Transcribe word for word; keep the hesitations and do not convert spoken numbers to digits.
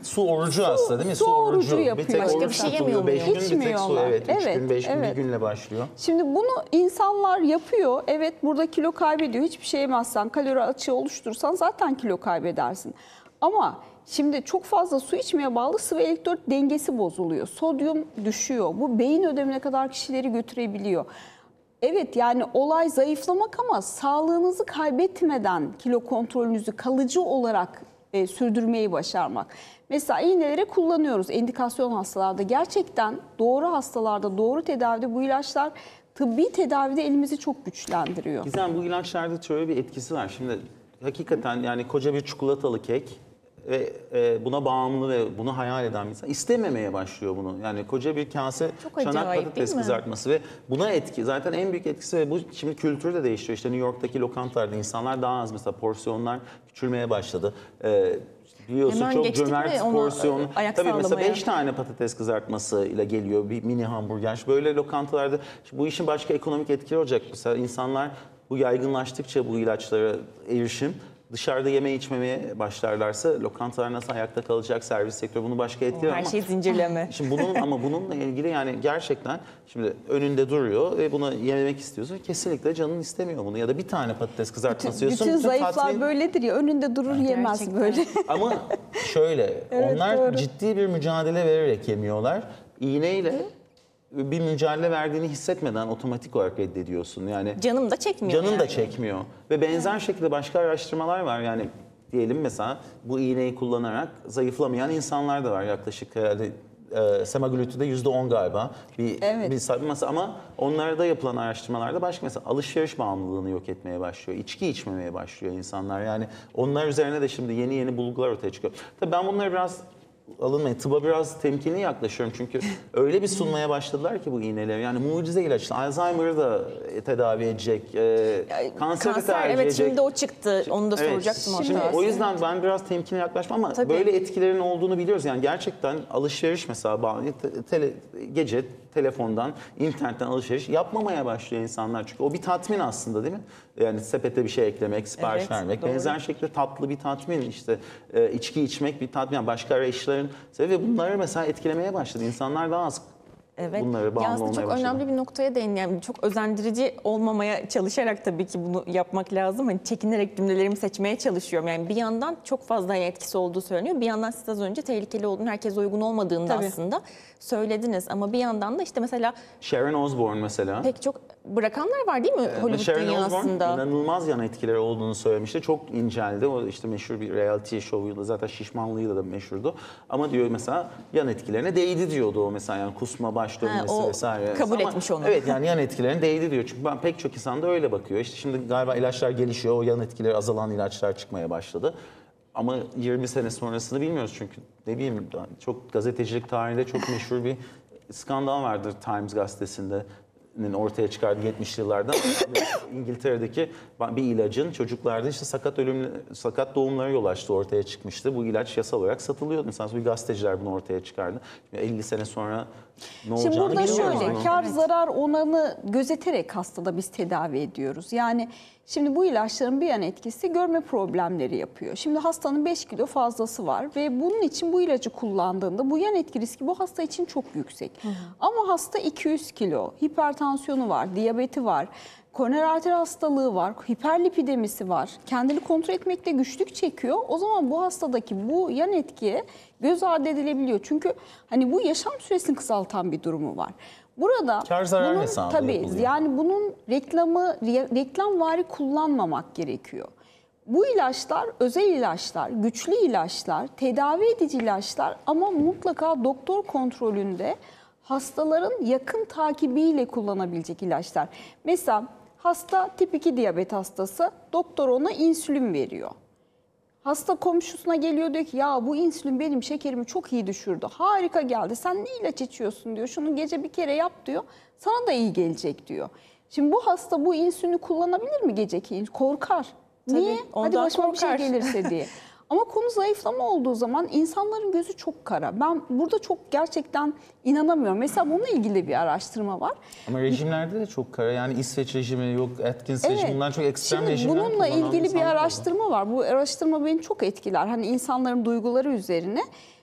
su orucu aslında değil mi? Su, su orucu yapıyor. Bir tek Başka oruç bir şey tutuluyor. yemiyor beş gün bir tek su. Evet. Üç Evet, gün, beş gün evet. bir günle başlıyor. Şimdi bunu insanlar yapıyor. Evet, burada kilo kaybediyor. Hiçbir şey yemezsen, kalori açığı oluşturursan zaten kilo kaybedersin. Ama şimdi çok fazla su içmeye bağlı sıvı elektrolit dengesi bozuluyor. Sodyum düşüyor. Bu beyin ödemine kadar kişileri götürebiliyor. Evet, yani olay zayıflamak ama sağlığınızı kaybetmeden kilo kontrolünüzü kalıcı olarak e, sürdürmeyi başarmak. Mesela iğneleri kullanıyoruz endikasyon hastalarda. Gerçekten doğru hastalarda, doğru tedavide bu ilaçlar tıbbi tedavide elimizi çok güçlendiriyor. Gizem, bu ilaçlarda şöyle bir etkisi var. Şimdi hakikaten yani koca bir çikolatalı kek ve e, buna bağımlı ve bunu hayal eden bir insan istememeye başlıyor bunu. Yani koca bir kase Çok çanak acayip, patates değil mi? kızartması ve buna etki zaten en büyük etkisi ve bu şimdi kültürü de değişiyor. İşte New York'taki lokantalarda insanlar daha az mesela porsiyonlar küçülmeye başladı. E, Biliyorsun Hemen çok geçtik mi cömert onu, porsiyon. ayak Tabii mesela sallamaya? beş tane patates kızartması ile geliyor bir mini hamburger. Böyle lokantalarda bu işin başka ekonomik etkileri olacak. Mesela insanlar bu yaygınlaştıkça bu ilaçlara erişim dışarıda yeme içmemeye başlarlarsa lokantalar nasıl ayakta kalacak, servis sektörü bunu başka etkiler Her ama şey zincirleme. şimdi bunun ama bununla ilgili yani gerçekten şimdi önünde duruyor ve bunu yemek istiyorsun. Kesinlikle canın istemiyor bunu ya da bir tane patates kızartması Bütün, yiyorsun. bütün bütün zayıflar tatmin- böyledir ya, önünde durur yemez Gerçekten. böyle. Ama şöyle, Evet, onlar doğru. ciddi bir mücadele vererek yemiyorlar. İğneyle bir mücadele verdiğini hissetmeden otomatik olarak reddediyorsun. Yani Canım da çekmiyor canın yani. da çekmiyor. Ve benzer şekilde başka araştırmalar var. Yani diyelim mesela bu iğneyi kullanarak zayıflamayan insanlar da var. Yaklaşık herhalde e, semaglutide yüzde on galiba. Bir, Evet. bir mesela ama onlarda yapılan araştırmalarda başka mesela alışveriş bağımlılığını yok etmeye başlıyor. İçki içmemeye başlıyor insanlar. Yani onlar üzerine de şimdi yeni yeni bulgular ortaya çıkıyor. Tabii ben bunları biraz alınmayın. Tıba biraz temkinli yaklaşıyorum çünkü öyle bir sunmaya başladılar ki bu iğneleri. Yani mucize ilaç. Alzheimer'ı da tedavi edecek, e, kanseri de Kanser, tedavi evet edecek. şimdi o çıktı. Onu da Evet, soracaktım şimdi hatta. o yüzden ben biraz temkinli yaklaşmam ama Tabii. böyle etkilerin olduğunu biliyoruz. Yani gerçekten alışveriş mesela bağlı- te- tele, gece telefondan, internetten alışveriş yapmamaya başlıyor insanlar. Çünkü o bir tatmin aslında değil mi? Yani sepete bir şey eklemek, sipariş Evet, vermek. doğru. Benzer şekilde tatlı bir tatmin, işte e, içki içmek bir tatmin. Yani başka arayışların sebebi ve bunları mesela etkilemeye başladı. İnsanlar daha az Evet. bunları Ya bağımlı aslında olmaya çok başladı. önemli bir noktaya değin. Yani çok özendirici olmamaya çalışarak tabii ki bunu yapmak lazım. Hani çekinerek cümlelerimi seçmeye çalışıyorum. Yani bir yandan çok fazla etkisi olduğu söyleniyor. Bir yandan siz az önce tehlikeli olduğunu, herkese uygun olmadığını da Tabii. aslında söylediniz. Ama bir yandan da işte mesela Sharon Osbourne mesela. pek çok bırakanlar var değil mi Hollywood Sharon Osbourne dünyasında? inanılmaz yan etkileri olduğunu söylemişti. Çok inceldi. O işte meşhur bir reality show'uyla zaten şişmanlığıyla da meşhurdu. Ama diyor mesela yan etkilerine değdi diyordu o mesela yani kusma, baş dönmesi o vesaire. kabul Ama etmiş onu. Evet yani yan etkilerine değdi diyor. Çünkü ben pek çok insan da öyle bakıyor. İşte şimdi galiba ilaçlar gelişiyor. O yan etkileri azalan ilaçlar çıkmaya başladı. Ama yirmi sene sonrasını bilmiyoruz çünkü ne bileyim çok gazetecilik tarihinde çok meşhur bir skandal vardır Times gazetesinde ortaya çıkardı yetmişli yıllarda. İngiltere'deki bir ilacın çocuklarda işte sakat ölüm, sakat doğumlara yol açtığı ortaya çıkmıştı. Bu ilaç yasal olarak satılıyordu. Mesela bir gazeteciler bunu ortaya çıkardı. elli sene sonra ne olacağını Şimdi burada bilmiyoruz şöyle bunu. kar zarar oranı gözeterek hastada biz tedavi ediyoruz. Yani şimdi bu ilaçların bir yan etkisi görme problemleri yapıyor. Şimdi hastanın beş kilo fazlası var ve bunun için bu ilacı kullandığında bu yan etki riski bu hasta için çok yüksek. Hı hı. Ama hasta iki yüz kilo, hipertansiyonu var, diyabeti var, koroner arter hastalığı var, hiperlipidemisi var. Kendini kontrol etmekte güçlük çekiyor. O zaman bu hastadaki bu yan etkiye göz ardı edilebiliyor. Çünkü hani bu yaşam süresini kısaltan bir durumu var. Burada Kar zarar bunun, hesabı tabii yapılıyor. yani bunun reklamı reklamvari kullanmamak gerekiyor. Bu ilaçlar özel ilaçlar, güçlü ilaçlar, tedavi edici ilaçlar ama mutlaka doktor kontrolünde hastaların yakın takibiyle kullanabilecek ilaçlar. Mesela hasta tip iki diyabet hastası, doktor ona insülin veriyor. Hasta komşusuna geliyor diyor ki ya bu insülin benim şekerimi çok iyi düşürdü. Harika geldi. Sen ne ilaç içiyorsun diyor. Şunu gece bir kere yap diyor. Sana da iyi gelecek diyor. Şimdi bu hasta bu insülini kullanabilir mi geceki? Korkar. Tabii, Niye? Hadi ondan başıma bir şey korkar. gelirse diye. Ama konu zayıflama olduğu zaman insanların gözü çok kara. Ben burada çok gerçekten inanamıyorum. Mesela bununla ilgili bir araştırma var. Ama rejimlerde de çok kara. Yani İsveç rejimi, yok Atkins Evet. rejimi, bunlar çok ekstrem Şimdi rejimler. bununla kullanan ilgili bir insanlar var. araştırma var. Bu araştırma beni çok etkiler. Hani insanların duyguları üzerine.